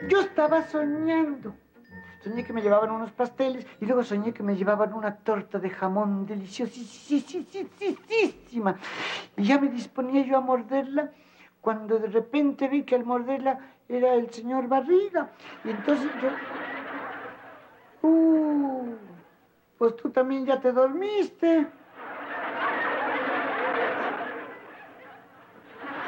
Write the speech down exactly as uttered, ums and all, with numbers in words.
Yo estaba soñando. Soñé que me llevaban unos pasteles y luego soñé que me llevaban una torta de jamón deliciosísima. Y ya me disponía yo a morderla cuando de repente vi que al morderla era el señor Barriga. Y entonces yo... Uh, pues tú también ya te dormiste.